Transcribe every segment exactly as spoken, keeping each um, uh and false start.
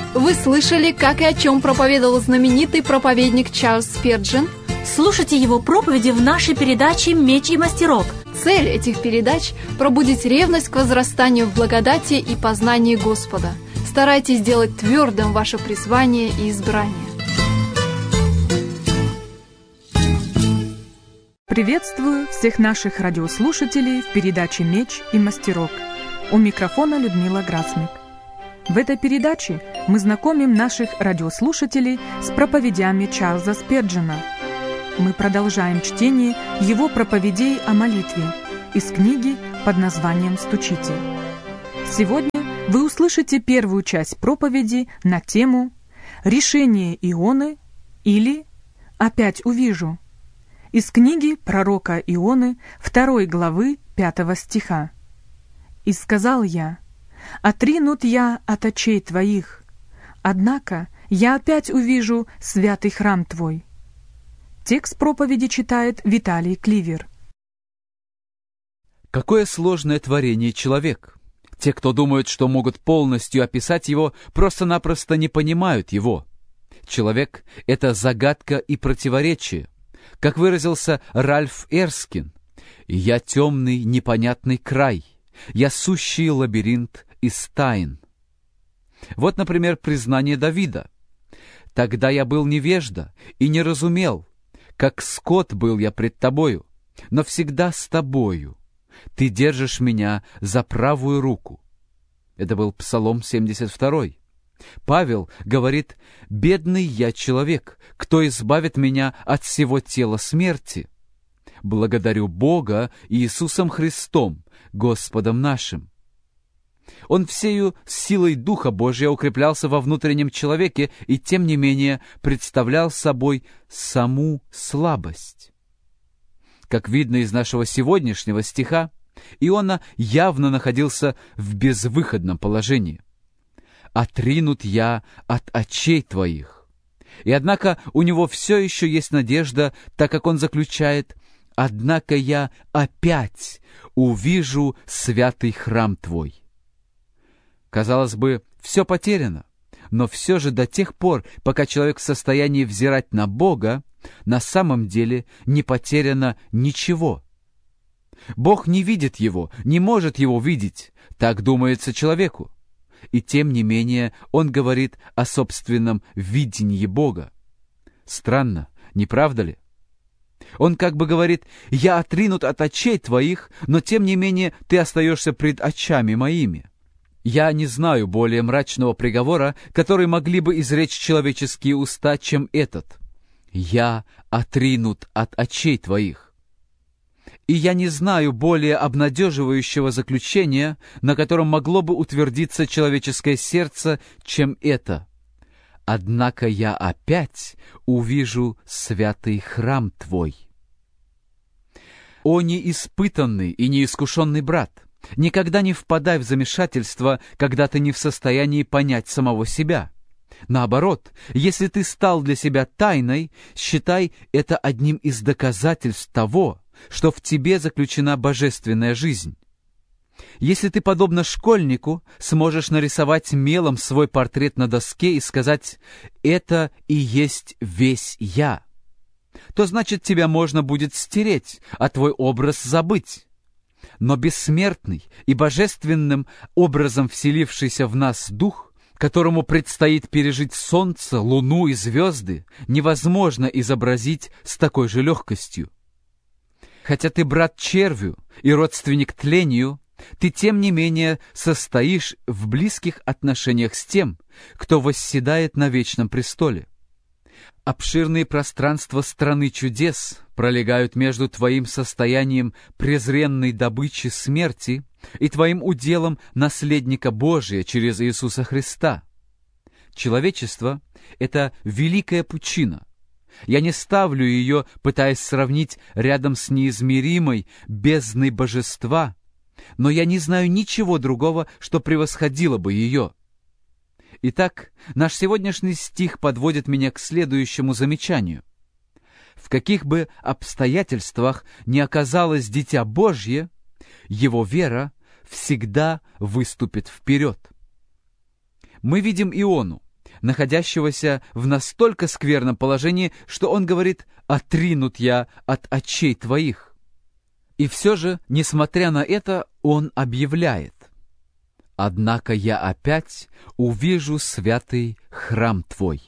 Вы слышали, как и о чем проповедовал знаменитый проповедник Чарльз Спирджин? Слушайте его проповеди в нашей передаче «Меч и мастерок». Цель этих передач – пробудить ревность к возрастанию в благодати и познании Господа. Старайтесь сделать твердым ваше призвание и избрание. Приветствую всех наших радиослушателей в передаче «Меч и мастерок». У микрофона Людмила Грасмик. В этой передаче мы знакомим наших радиослушателей с проповедями Чарльза Спирджина. Мы продолжаем чтение его проповедей о молитве из книги под названием «Стучите». Сегодня вы услышите первую часть проповеди на тему «Решение Ионы» или «Опять увижу» из книги пророка Ионы второй главы пятого стиха. «И сказал я: отринут я от очей твоих, однако я опять увижу святый храм твой». Текст проповеди читает Виталий Кливер. Какое сложное творение человек! Те, кто думают, что могут полностью описать его, просто-напросто не понимают его. Человек — это загадка и противоречие. Как выразился Ральф Эрскин: «Я темный, непонятный край, я сущий лабиринт из тайн». Вот, например, признание Давида: «Тогда я был невежда и не разумел, как скот был я пред тобою, но всегда с тобою. Ты держишь меня за правую руку». Это был Псалом семьдесят два. Павел говорит: «Бедный я человек, кто избавит меня от всего тела смерти? Благодарю Бога Иисусом Христом, Господом нашим». Он всею силой Духа Божия укреплялся во внутреннем человеке и, тем не менее, представлял собой саму слабость. Как видно из нашего сегодняшнего стиха, Иона явно находился в безвыходном положении. «Отринут я от очей твоих». И однако у него все еще есть надежда, так как он заключает: «Однако я опять увижу святый храм твой». Казалось бы, все потеряно, но все же до тех пор, пока человек в состоянии взирать на Бога, на самом деле не потеряно ничего. Бог не видит его, не может его видеть, так думается человеку. И тем не менее он говорит о собственном видении Бога. Странно, не правда ли? Он как бы говорит: «Я отринут от очей твоих, но тем не менее ты остаешься пред очами моими». Я не знаю более мрачного приговора, который могли бы изречь человеческие уста, чем этот: «Я отринут от очей твоих». И я не знаю более обнадеживающего заключения, на котором могло бы утвердиться человеческое сердце, чем это: «Однако я опять увижу святый храм твой». О неиспытанный и неискушенный брат! Никогда не впадай в замешательство, когда ты не в состоянии понять самого себя. Наоборот, если ты стал для себя тайной, считай это одним из доказательств того, что в тебе заключена божественная жизнь. Если ты, подобно школьнику, сможешь нарисовать мелом свой портрет на доске и сказать: «Это и есть весь я», то значит, тебя можно будет стереть, а твой образ забыть. Но бессмертный и божественным образом вселившийся в нас Дух, которому предстоит пережить солнце, луну и звезды, невозможно изобразить с такой же легкостью. Хотя ты брат червю и родственник тлению, ты тем не менее состоишь в близких отношениях с тем, кто восседает на вечном престоле. Обширные пространства страны чудес пролегают между твоим состоянием презренной добычи смерти и твоим уделом наследника Божия через Иисуса Христа. Человечество — это великая пучина. Я не ставлю ее, пытаясь сравнить рядом с неизмеримой бездной божества, но я не знаю ничего другого, что превосходило бы ее. Итак, наш сегодняшний стих подводит меня к следующему замечанию. В каких бы обстоятельствах ни оказалось Дитя Божье, его вера всегда выступит вперед. Мы видим Иону, находящегося в настолько скверном положении, что он говорит: «Отринут я от очей твоих». И все же, несмотря на это, он объявляет: «Однако я опять увижу святый храм твой».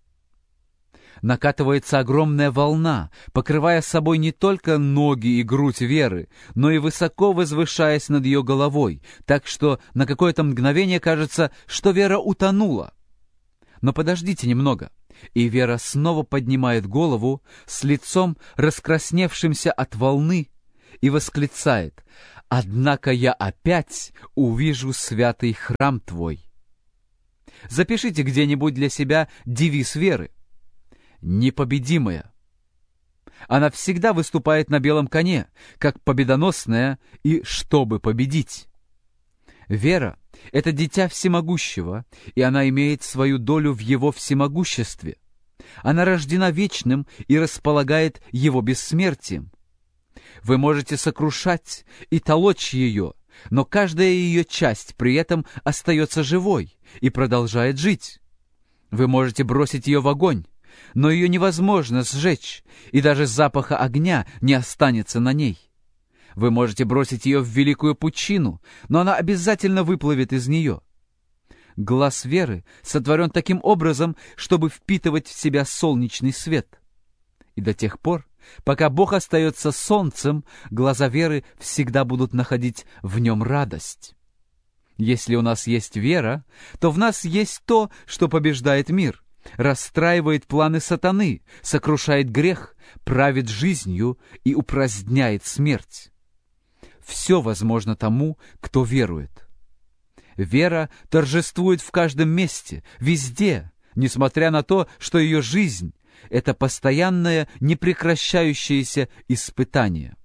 Накатывается огромная волна, покрывая собой не только ноги и грудь Веры, но и высоко возвышаясь над ее головой, так что на какое-то мгновение кажется, что Вера утонула. Но подождите немного, и Вера снова поднимает голову с лицом, раскрасневшимся от волны, и восклицает: «Однако я опять увижу святый храм твой». Запишите где-нибудь для себя девиз Веры: «Непобедимая». Она всегда выступает на белом коне, как победоносная, и чтобы победить. Вера — это дитя всемогущего, и она имеет свою долю в его всемогуществе. Она рождена вечным и располагает его бессмертием. Вы можете сокрушать и толочь ее, но каждая ее часть при этом остается живой и продолжает жить. Вы можете бросить ее в огонь, но ее невозможно сжечь, и даже запаха огня не останется на ней. Вы можете бросить ее в великую пучину, но она обязательно выплывет из нее. Глаз Веры сотворен таким образом, чтобы впитывать в себя солнечный свет. И до тех пор, пока Бог остается солнцем, глаза Веры всегда будут находить в нем радость. Если у нас есть вера, то в нас есть то, что побеждает мир, расстраивает планы сатаны, сокрушает грех, правит жизнью и упраздняет смерть. Все возможно тому, кто верует. Вера торжествует в каждом месте, везде, несмотря на то, что ее жизнь — это постоянное, непрекращающееся испытание.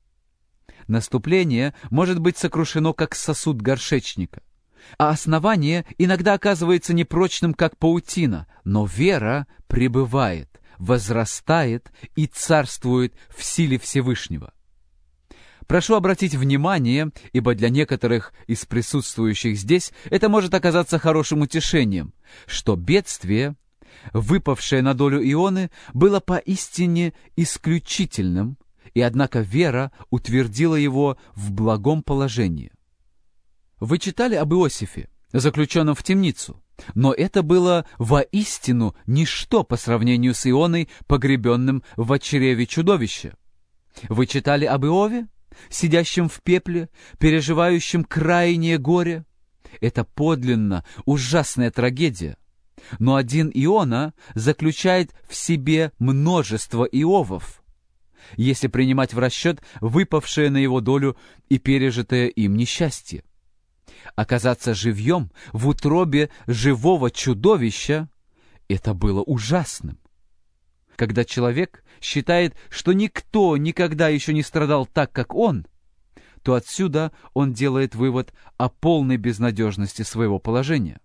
Наступление может быть сокрушено, как сосуд горшечника, а основание иногда оказывается непрочным, как паутина, но вера пребывает, возрастает и царствует в силе Всевышнего. Прошу обратить внимание, ибо для некоторых из присутствующих здесь это может оказаться хорошим утешением, что бедствие, выпавшее на долю Ионы, было поистине исключительным, и однако вера утвердила его в благом положении. Вы читали об Иосифе, заключенном в темницу, но это было воистину ничто по сравнению с Ионой, погребенным в чреве чудовища. Вы читали об Иове, сидящем в пепле, переживающем крайнее горе? Это подлинно ужасная трагедия. Но один Иона заключает в себе множество Иовов, если принимать в расчет выпавшее на его долю и пережитое им несчастье. Оказаться живьем в утробе живого чудовища — это было ужасным. Когда человек считает, что никто никогда еще не страдал так, как он, то отсюда он делает вывод о полной безнадежности своего положения.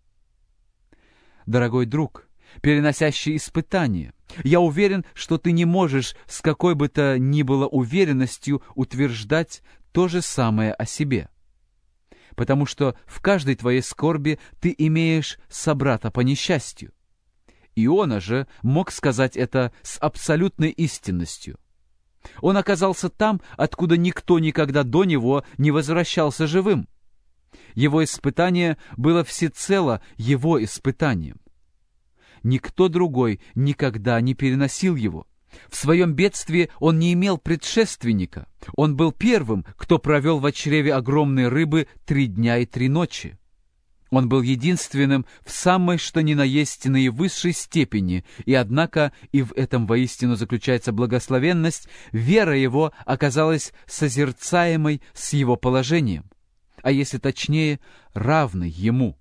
Дорогой друг, переносящий испытания, я уверен, что ты не можешь с какой бы то ни было уверенностью утверждать то же самое о себе, потому что в каждой твоей скорби ты имеешь собрата по несчастью. Иона же мог сказать это с абсолютной истинностью. Он оказался там, откуда никто никогда до него не возвращался живым. Его испытание было всецело его испытанием. Никто другой никогда не переносил его. В своем бедствии он не имел предшественника. Он был первым, кто провел в чреве огромной рыбы три дня и три ночи. Он был единственным в самой что ни на есть наивысшей степени, и однако и в этом воистину заключается благословенность, вера его оказалась созерцаемой с его положением, а если точнее, равной ему.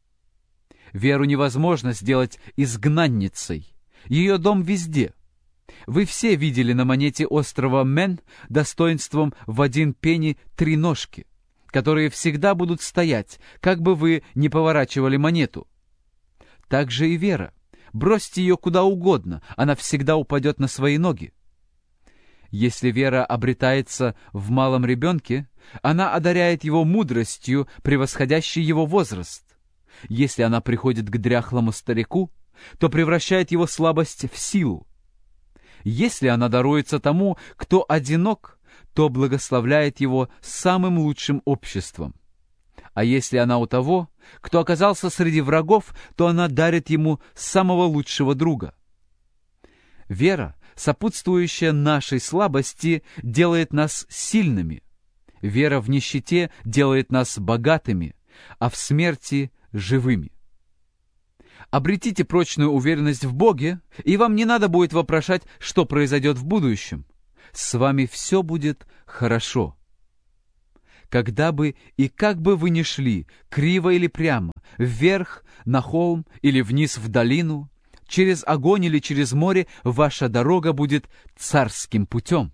Веру невозможно сделать изгнанницей. Ее дом везде. Вы все видели на монете острова Мен достоинством в один пенни три ножки, которые всегда будут стоять, как бы вы ни поворачивали монету. Так же и вера. Бросьте ее куда угодно, она всегда упадет на свои ноги. Если вера обретается в малом ребенке, она одаряет его мудростью, превосходящей его возраст. Если она приходит к дряхлому старику, то превращает его слабость в силу. Если она даруется тому, кто одинок, то благословляет его самым лучшим обществом. А если она у того, кто оказался среди врагов, то она дарит ему самого лучшего друга. Вера, сопутствующая нашей слабости, делает нас сильными. Вера в нищете делает нас богатыми, а в смерти — живыми. Обретите прочную уверенность в Боге, и вам не надо будет вопрошать, что произойдет в будущем. С вами все будет хорошо. Когда бы и как бы вы ни шли, криво или прямо, вверх, на холм или вниз в долину, через огонь или через море, ваша дорога будет царским путем.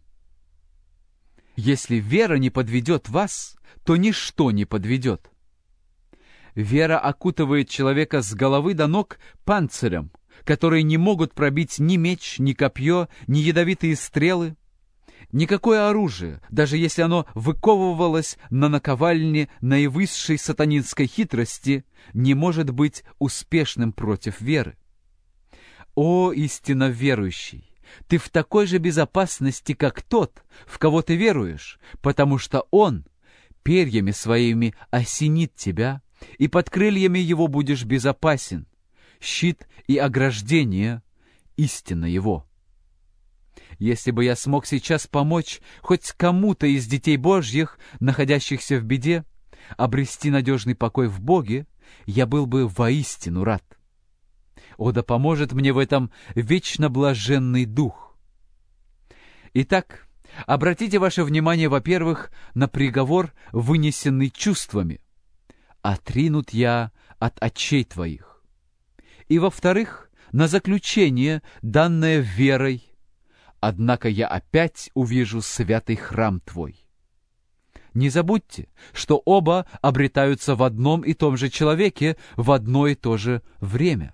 Если вера не подведет вас, то ничто не подведет. Вера окутывает человека с головы до ног панцирем, которые не могут пробить ни меч, ни копье, ни ядовитые стрелы. Никакое оружие, даже если оно выковывалось на наковальне наивысшей сатанинской хитрости, не может быть успешным против веры. О, истинно верующий! Ты в такой же безопасности, как тот, в кого ты веруешь, потому что Он перьями своими осенит тебя, и под крыльями Его будешь безопасен. Щит и ограждение — истина Его. Если бы я смог сейчас помочь хоть кому-то из детей Божьих, находящихся в беде, обрести надежный покой в Боге, я был бы воистину рад. О, да поможет мне в этом вечно блаженный Дух. Итак, обратите ваше внимание, во-первых, на приговор, вынесенный чувствами. «Отринут я от очей твоих». И, во-вторых, на заключение, данное верой. «Однако я опять увижу святый храм твой». Не забудьте, что оба обретаются в одном и том же человеке в одно и то же время.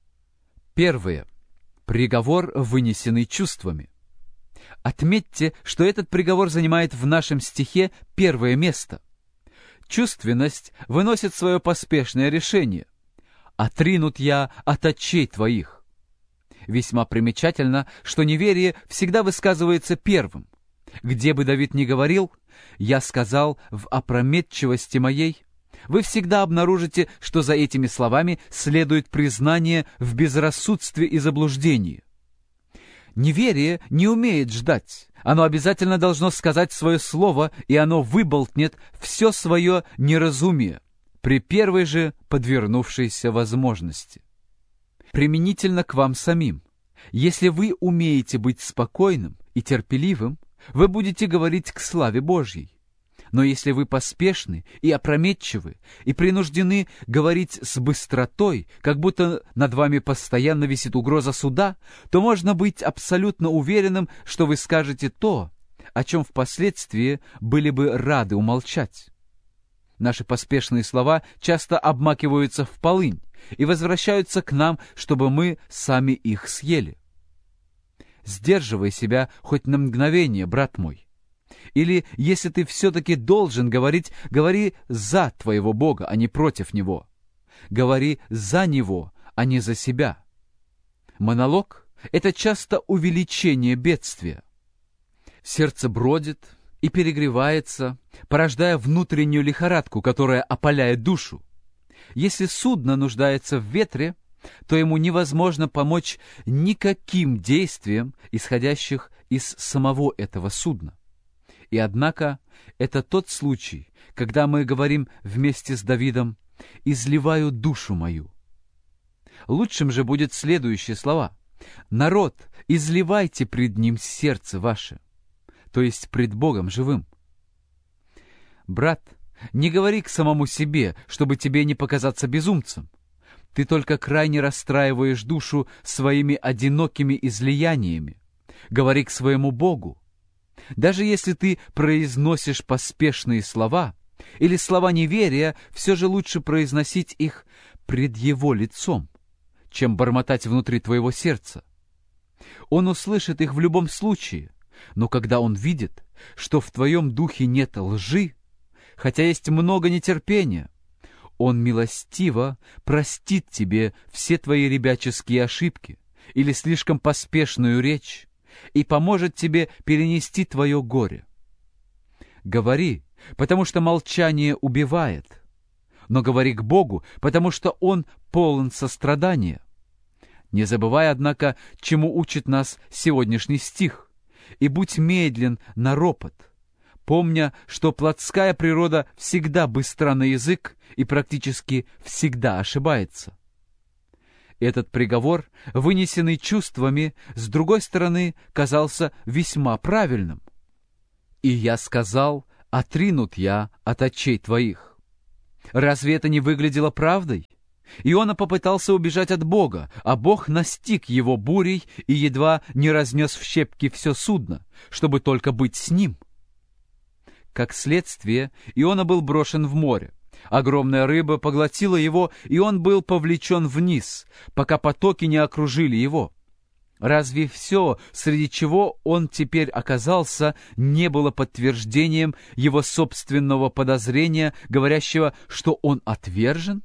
Первое. Приговор, вынесенный чувствами. Отметьте, что этот приговор занимает в нашем стихе первое место. Чувственность выносит свое поспешное решение. «Отринут я от очей твоих». Весьма примечательно, что неверие всегда высказывается первым. Где бы Давид ни говорил «я сказал в опрометчивости моей», вы всегда обнаружите, что за этими словами следует признание в безрассудстве и заблуждении. Неверие не умеет ждать. Оно обязательно должно сказать свое слово, и оно выболтнет все свое неразумие при первой же подвернувшейся возможности. Применительно к вам самим. Если вы умеете быть спокойным и терпеливым, вы будете говорить к славе Божьей. Но если вы поспешны и опрометчивы, и принуждены говорить с быстротой, как будто над вами постоянно висит угроза суда, то можно быть абсолютно уверенным, что вы скажете то, о чем впоследствии были бы рады умолчать. Наши поспешные слова часто обмакиваются в полынь и возвращаются к нам, чтобы мы сами их съели. Сдерживай себя хоть на мгновение, брат мой. Или, если ты все-таки должен говорить, говори за твоего Бога, а не против Него. Говори за Него, а не за себя. Монолог — это часто увеличение бедствия. Сердце бродит и перегревается, порождая внутреннюю лихорадку, которая опаляет душу. Если судно нуждается в ветре, то ему невозможно помочь никаким действиям, исходящих из самого этого судна. И однако это тот случай, когда мы говорим вместе с Давидом «изливаю душу мою». Лучшим же будет следующие слова: «Народ, изливайте пред Ним сердце ваше», то есть пред Богом живым. Брат, не говори к самому себе, чтобы тебе не показаться безумцем. Ты только крайне расстраиваешь душу своими одинокими излияниями. Говори к своему Богу. Даже если ты произносишь поспешные слова или слова неверия, все же лучше произносить их пред Его лицом, чем бормотать внутри твоего сердца. Он услышит их в любом случае, но когда Он видит, что в твоем духе нет лжи, хотя есть много нетерпения, Он милостиво простит тебе все твои ребяческие ошибки или слишком поспешную речь и поможет тебе перенести твое горе. Говори, потому что молчание убивает, но говори к Богу, потому что Он полон сострадания. Не забывай, однако, чему учит нас сегодняшний стих, и будь медлен на ропот, помня, что плотская природа всегда быстра на язык и практически всегда ошибается. Этот приговор, вынесенный чувствами, с другой стороны, казался весьма правильным. «И я сказал, отринут я от очей твоих». Разве это не выглядело правдой? Иона попытался убежать от Бога, а Бог настиг его бурей и едва не разнес в щепки все судно, чтобы только быть с ним. Как следствие, Иона был брошен в море. Огромная рыба поглотила его, и он был повлечен вниз, пока потоки не окружили его. Разве все, среди чего он теперь оказался, не было подтверждением его собственного подозрения, говорящего, что он отвержен?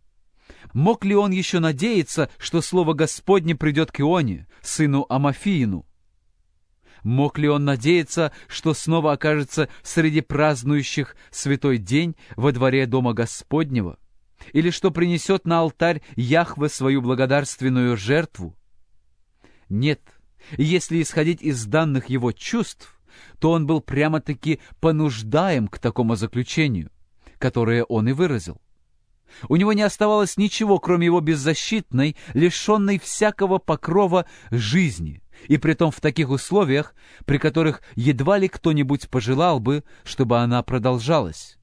Мог ли он еще надеяться, что слово Господне придет к Ионе, сыну Амафиину? Мог ли он надеяться, что снова окажется среди празднующих святой день во дворе Дома Господнего? Или что принесет на алтарь Яхве свою благодарственную жертву? Нет, если исходить из данных его чувств, то он был прямо-таки понуждаем к такому заключению, которое он и выразил. У него не оставалось ничего, кроме его беззащитной, лишенной всякого покрова жизни, и притом в таких условиях, при которых едва ли кто-нибудь пожелал бы, чтобы она продолжалась.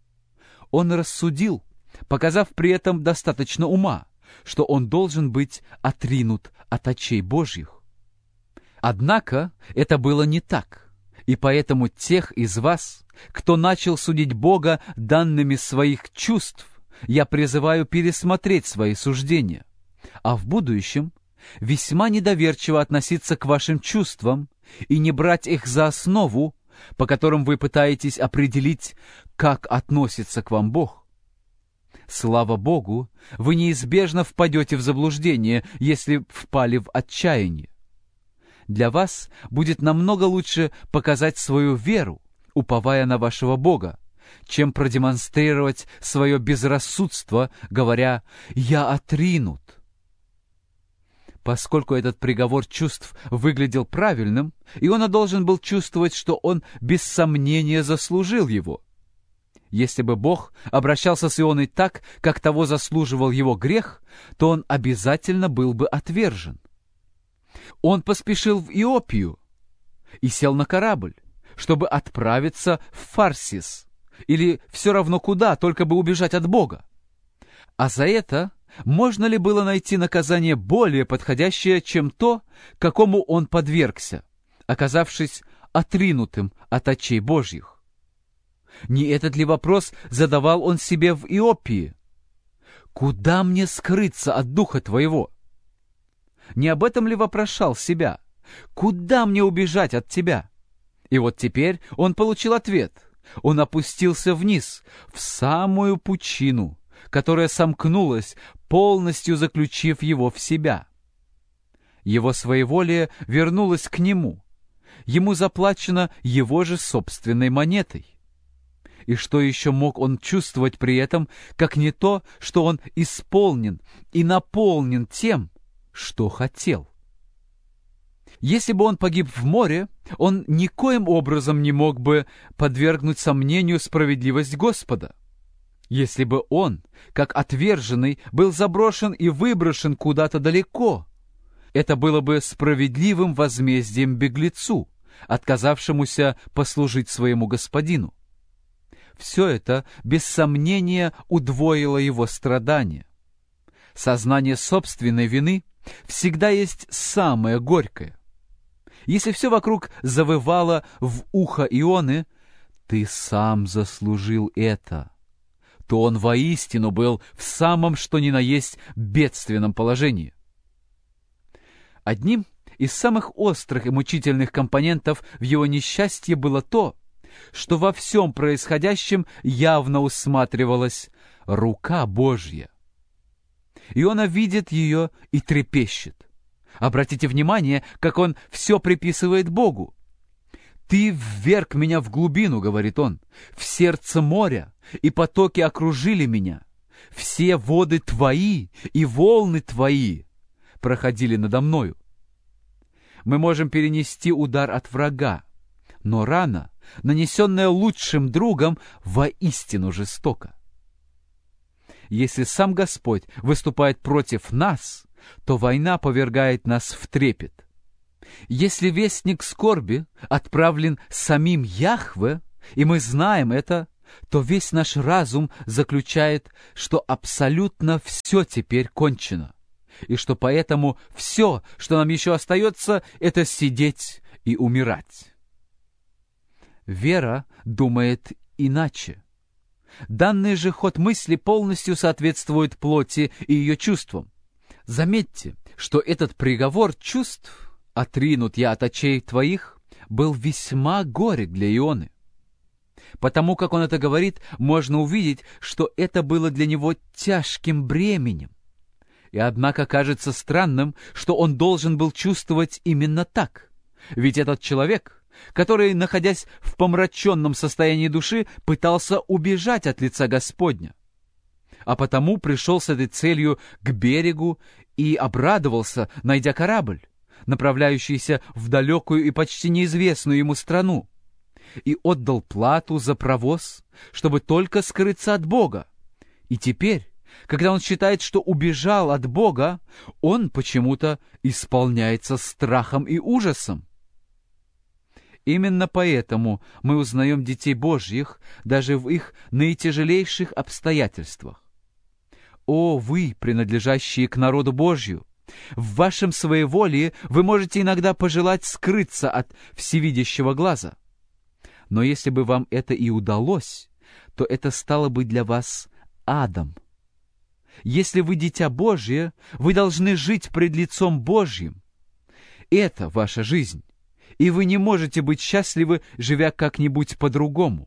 Он рассудил, показав при этом достаточно ума, что он должен быть отринут от очей Божьих. Однако это было не так, и поэтому тех из вас, кто начал судить Бога данными своих чувств, я призываю пересмотреть свои суждения, а в будущем весьма недоверчиво относиться к вашим чувствам и не брать их за основу, по которым вы пытаетесь определить, как относится к вам Бог. Слава Богу, вы неизбежно впадете в заблуждение, если впали в отчаяние. Для вас будет намного лучше показать свою веру, уповая на вашего Бога, чем продемонстрировать свое безрассудство, говоря «я отринут». Поскольку этот приговор чувств выглядел правильным, Иона должен был чувствовать, что он без сомнения заслужил его. Если бы Бог обращался с Ионой так, как того заслуживал его грех, то он обязательно был бы отвержен. Он поспешил в Иопию и сел на корабль, чтобы отправиться в Фарсис, или все равно куда, только бы убежать от Бога. А за это можно ли было найти наказание более подходящее, чем то, какому он подвергся, оказавшись отринутым от очей Божьих? Не этот ли вопрос задавал он себе в Иопии? «Куда мне скрыться от Духа Твоего?» Не об этом ли вопрошал себя? «Куда мне убежать от Тебя?» И вот теперь он получил ответ. Он опустился вниз, в самую пучину, которая сомкнулась, полностью заключив его в себя. Его своеволие вернулось к нему. Ему заплачено его же собственной монетой. И что еще мог он чувствовать при этом, как не то, что он исполнен и наполнен тем, что хотел? Если бы он погиб в море, он никоим образом не мог бы подвергнуть сомнению справедливость Господа. Если бы он, как отверженный, был заброшен и выброшен куда-то далеко, это было бы справедливым возмездием беглецу, отказавшемуся послужить своему господину. Все это, без сомнения, удвоило его страдания. Сознание собственной вины всегда есть самое горькое. Если все вокруг завывало в ухо Ионы «ты сам заслужил это», то он воистину был в самом что ни на есть бедственном положении. Одним из самых острых и мучительных компонентов в его несчастье было то, что во всем происходящем явно усматривалось рука Божья. Иона видит ее и трепещет. Обратите внимание, как он все приписывает Богу. «Ты вверг меня в глубину, — говорит он, — в сердце моря, и потоки окружили меня. Все воды твои и волны твои проходили надо мною». Мы можем перенести удар от врага, но рана, нанесенная лучшим другом, воистину жестока. Если сам Господь выступает против нас, то война повергает нас в трепет. Если вестник скорби отправлен самим Яхве, и мы знаем это, то весь наш разум заключает, что абсолютно все теперь кончено, и что поэтому все, что нам еще остается, это сидеть и умирать. Вера думает иначе. Данный же ход мысли полностью соответствует плоти и ее чувствам. Заметьте, что этот приговор чувств «отринут я от очей твоих» был весьма горек для Ионы. Потому как он это говорит, можно увидеть, что это было для него тяжким бременем. И однако кажется странным, что он должен был чувствовать именно так. Ведь этот человек, который, находясь в помраченном состоянии души, пытался убежать от лица Господня, а потому пришел с этой целью к берегу и обрадовался, найдя корабль, направляющийся в далекую и почти неизвестную ему страну, и отдал плату за провоз, чтобы только скрыться от Бога. И теперь, когда он считает, что убежал от Бога, он почему-то исполняется страхом и ужасом. Именно поэтому мы узнаем детей Божьих даже в их наитяжелейших обстоятельствах. О, вы, принадлежащие к народу Божью! В вашем своеволии вы можете иногда пожелать скрыться от всевидящего глаза. Но если бы вам это и удалось, то это стало бы для вас адом. Если вы дитя Божье, вы должны жить пред лицом Божьим. Это ваша жизнь, и вы не можете быть счастливы, живя как-нибудь по-другому.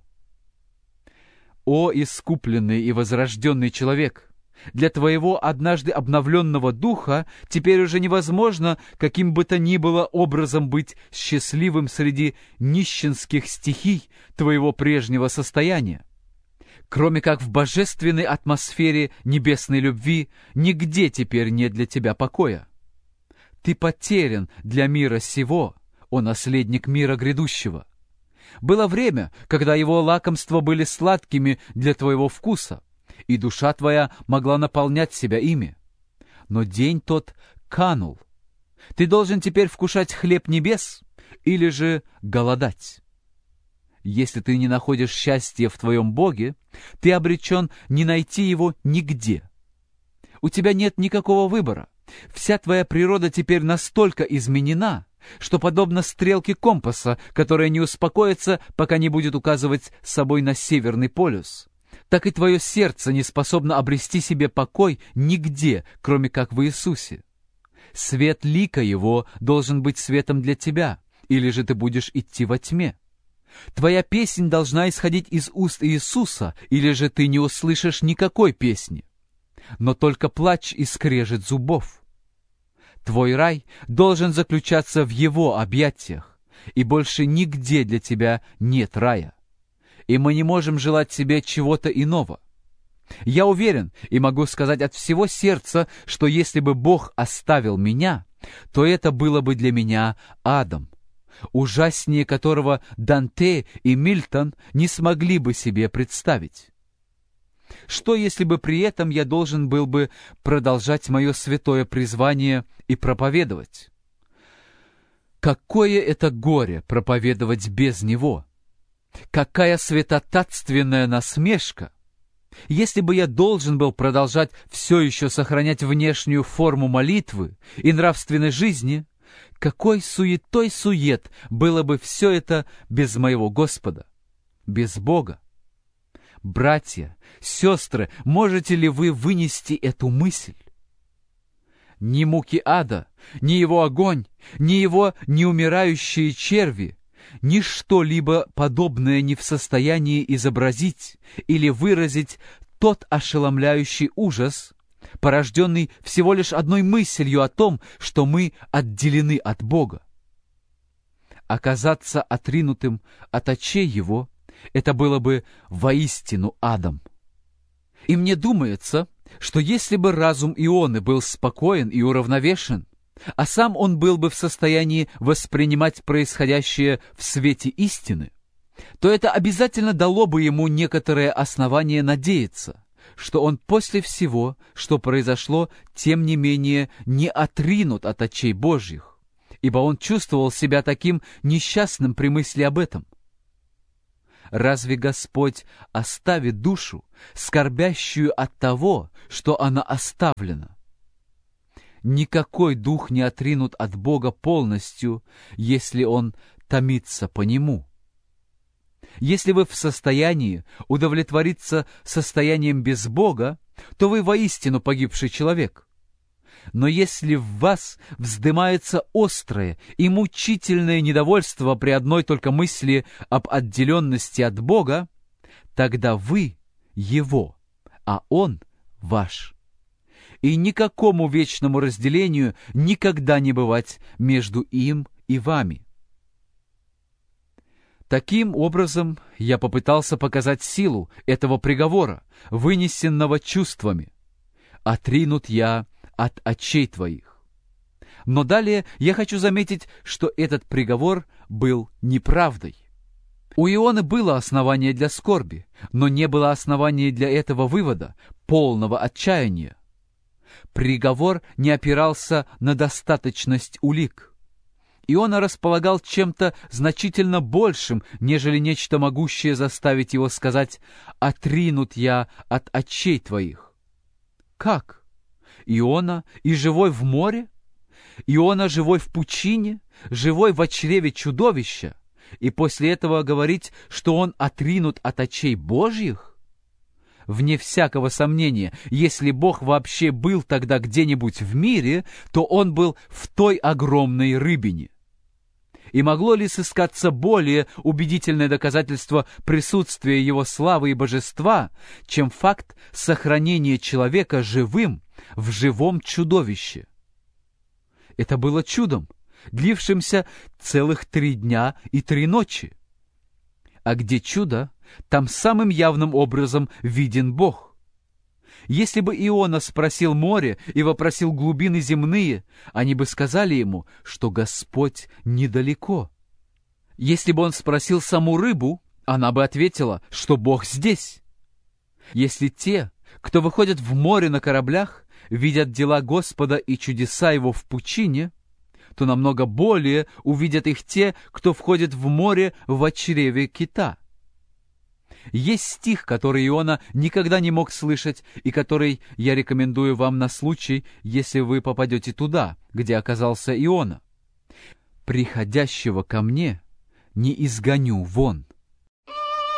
О, искупленный и возрожденный человек! Для твоего однажды обновленного духа теперь уже невозможно каким бы то ни было образом быть счастливым среди нищенских стихий твоего прежнего состояния. Кроме как в божественной атмосфере небесной любви, нигде теперь нет для тебя покоя. Ты потерян для мира сего, о наследник мира грядущего. Было время, когда его лакомства были сладкими для твоего вкуса, и душа твоя могла наполнять себя ими. Но день тот канул. Ты должен теперь вкушать хлеб небес или же голодать. Если ты не находишь счастья в твоем Боге, ты обречен не найти его нигде. У тебя нет никакого выбора. Вся твоя природа теперь настолько изменена, что подобно стрелке компаса, которая не успокоится, пока не будет указывать с собой на Северный полюс, так и твое сердце не способно обрести себе покой нигде, кроме как в Иисусе. Свет лика Его должен быть светом для тебя, или же ты будешь идти во тьме. Твоя песнь должна исходить из уст Иисуса, или же ты не услышишь никакой песни, но только плач и скрежет зубов. Твой рай должен заключаться в Его объятиях, и больше нигде для тебя нет рая. И мы не можем желать себе чего-то иного. Я уверен и могу сказать от всего сердца, что если бы Бог оставил меня, то это было бы для меня адом, ужаснее которого Данте и Мильтон не смогли бы себе представить. Что, если бы при этом я должен был бы продолжать мое святое призвание и проповедовать? Какое это горе проповедовать без него! Какая святотатственная насмешка! Если бы я должен был продолжать все еще сохранять внешнюю форму молитвы и нравственной жизни, какой суетой сует было бы все это без моего Господа, без Бога? Братья, сестры, можете ли вы вынести эту мысль? Ни муки ада, ни его огонь, ни его неумирающие черви, ни что-либо подобное не в состоянии изобразить или выразить тот ошеломляющий ужас, порожденный всего лишь одной мыслью о том, что мы отделены от Бога. Оказаться отринутым от очей Его — это было бы воистину адом. И мне думается, что если бы разум Ионы был спокоен и уравновешен, а сам он был бы в состоянии воспринимать происходящее в свете истины, то это обязательно дало бы ему некоторое основание надеяться, что он после всего, что произошло, тем не менее не отринут от очей Божьих, ибо он чувствовал себя таким несчастным при мысли об этом. Разве Господь оставит душу, скорбящую от того, что она оставлена? Никакой дух не отринут от Бога полностью, если он томится по Нему. Если вы в состоянии удовлетвориться состоянием без Бога, то вы воистину погибший человек. Но если в вас вздымается острое и мучительное недовольство при одной только мысли об отделенности от Бога, тогда вы Его, а Он ваш. И никакому вечному разделению никогда не бывать между им и вами. Таким образом, я попытался показать силу этого приговора, вынесенного чувствами. «Отринут я от очей твоих». Но далее я хочу заметить, что этот приговор был неправдой. У Ионы было основание для скорби, но не было основания для этого вывода, полного отчаяния. Приговор не опирался на достаточность улик. Иона располагал чем-то значительно большим, нежели нечто могущее заставить его сказать «отринут я от очей твоих». Как? Иона и живой в море? Иона живой в пучине? Живой в чреве чудовища? И после этого говорить, что он отринут от очей Божьих? Вне всякого сомнения, если Бог вообще был тогда где-нибудь в мире, то Он был в той огромной рыбине. И могло ли сыскаться более убедительное доказательство присутствия Его славы и божества, чем факт сохранения человека живым в живом чудовище? Это было чудом, длившимся целых три дня и три ночи. А где чудо, там самым явным образом виден Бог. Если бы Иона спросил море и вопросил глубины земные, они бы сказали ему, что Господь недалеко. Если бы он спросил саму рыбу, она бы ответила, что Бог здесь. Если те, кто выходят в море на кораблях, видят дела Господа и чудеса Его в пучине, то намного более увидят их те, кто входит в море в чреве кита. Есть стих, который Иона никогда не мог слышать, и который я рекомендую вам на случай, если вы попадете туда, где оказался Иона. «Приходящего ко мне не изгоню вон».